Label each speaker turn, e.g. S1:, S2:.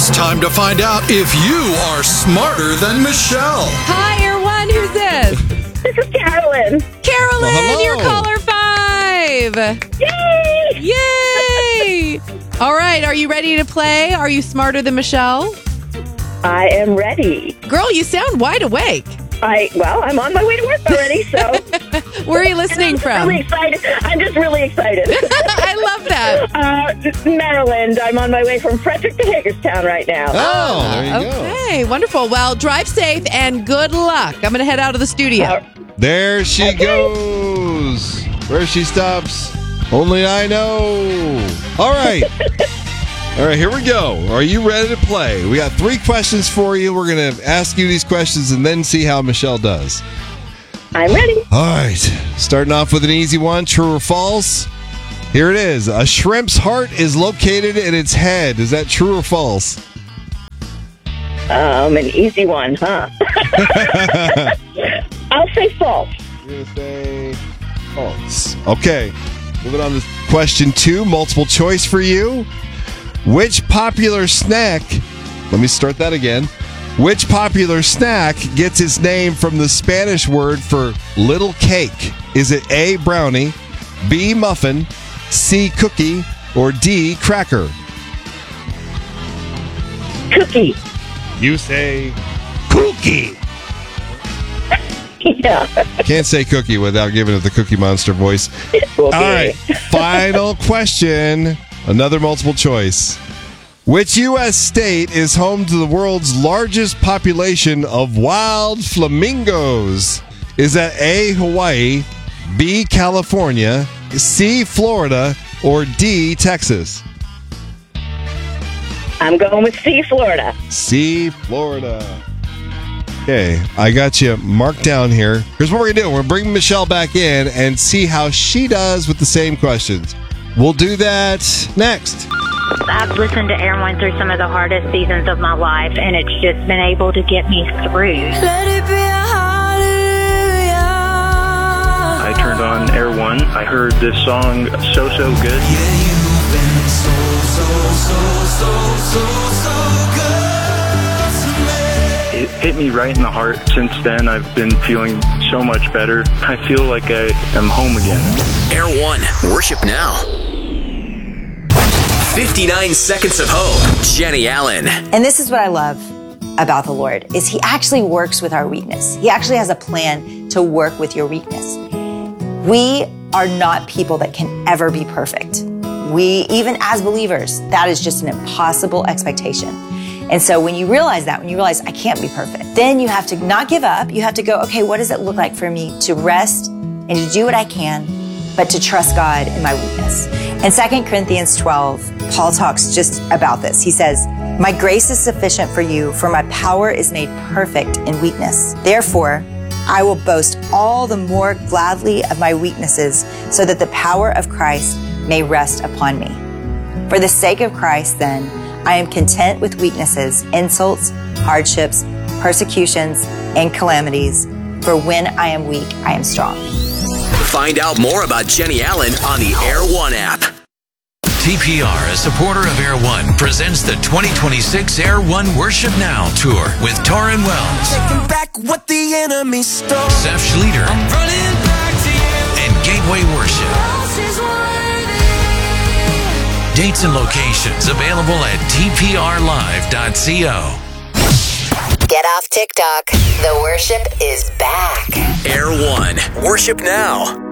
S1: It's time to find out if you are smarter than Michelle.
S2: Hi, Air One. Who's this?
S3: This is Carolyn.
S2: Carolyn,
S4: Well,
S2: you're caller 5.
S3: Yay!
S2: Yay! All right, are you ready to play? Are you smarter than Michelle?
S3: I am ready.
S2: Girl, you sound wide awake.
S3: I'm on my way to work already, so.
S2: Where are you listening from?
S3: Really excited. I'm just really excited.
S2: I love that.
S3: Maryland. I'm on my way from Frederick to Hagerstown right now.
S4: Oh, there you go.
S2: Okay, wonderful. Well, drive safe and good luck. I'm going to head out of the studio.
S4: There she goes. Where she stops, only I know. All right. All right, here we go. Are you ready to play? We got 3 questions for you. We're going to ask you these questions and then see how Michelle does.
S3: I'm ready.
S4: All right. Starting off with an easy one. True or false? Here it is. A shrimp's heart is located in its head. Is that true or false?
S3: An easy one, huh? I'll say false.
S4: You're going to say false. Okay. Moving on to question 2. Multiple choice for you. Which popular snack, let me start that again. Which popular snack gets its name from the Spanish word for little cake? Is it A, brownie, B, muffin, C, cookie, or D, cracker?
S3: Cookie.
S4: You say cookie.
S3: Yeah.
S4: Can't say cookie without giving it the Cookie Monster voice.
S3: Okay.
S4: All right, final question. Another multiple choice. Which U.S. state is home to the world's largest population of wild flamingos? Is that A, Hawaii, B, California, C, Florida, or D, Texas?
S3: I'm going with C, Florida.
S4: C, Florida. Okay, I got you marked down here. Here's what we're going to do. We're going to bring Michelle back in and see how she does with the same questions. We'll do that next.
S5: I've listened to Air One through some of the hardest seasons of my life, and it's just been able to get me through.
S6: Let it be a hallelujah.
S7: I turned on Air One. I heard this song so good.
S6: Yeah, you've been so good to me.
S7: It hit me right in the heart. Since then, I've been feeling so much better. I feel like I am home again.
S8: Air One, worship now. 59 Seconds of Hope, Jenny Allen.
S9: And this is what I love about the Lord, is he actually works with our weakness. He actually has a plan to work with your weakness. We are not people that can ever be perfect. We, even as believers, that is just an impossible expectation. And so when you realize that, when you realize I can't be perfect, then you have to not give up. You have to go, okay, what does it look like for me to rest and to do what I can, but to trust God in my weakness? In 2 Corinthians 12, Paul talks just about this. He says, my grace is sufficient for you, for my power is made perfect in weakness. Therefore, I will boast all the more gladly of my weaknesses, so that the power of Christ may rest upon me. For the sake of Christ, then, I am content with weaknesses, insults, hardships, persecutions, and calamities. For when I am weak, I am strong.
S8: Find out more about Jenny Allen on the Air One app.
S10: TPR, a supporter of Air One, presents the 2026 Air One Worship Now Tour with Torrin Wells,
S6: Taking back what the enemy stole.
S10: Seth Schlueter,
S6: I'm running back to you.
S10: and Gateway Worship.
S6: Else is worthy.
S10: Dates and locations available at tprlive.co.
S11: Get off TikTok. The worship is back.
S8: Air One, worship now.